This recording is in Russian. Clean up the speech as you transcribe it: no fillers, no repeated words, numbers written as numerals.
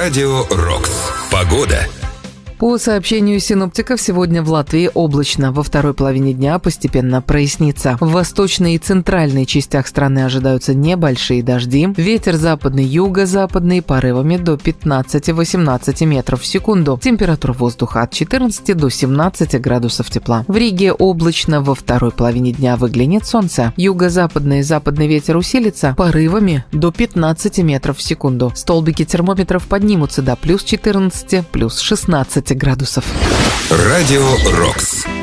Радио Рокс. Погода. По сообщению синоптиков, сегодня в Латвии облачно. Во второй половине дня постепенно прояснится. В восточной и центральной частях страны ожидаются небольшие дожди. Ветер западный, юго-западный порывами до 15-18 метров в секунду. Температура воздуха от 14 до 17 градусов тепла. В Риге облачно. Во второй половине дня выглянет солнце. Юго-западный и западный ветер усилится порывами до 15 метров в секунду. Столбики термометров поднимутся до плюс 14, плюс 16 градусов. Радио Рокс.